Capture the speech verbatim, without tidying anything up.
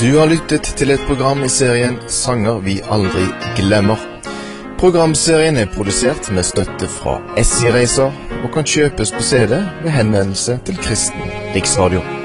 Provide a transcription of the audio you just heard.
Du har lyttet til et program i serien Sanger vi aldri glemmer. Programserien er produsert med støtte fra S I Reiser og kan kjøpes på C D ved henvendelse til Kristen Riksradio.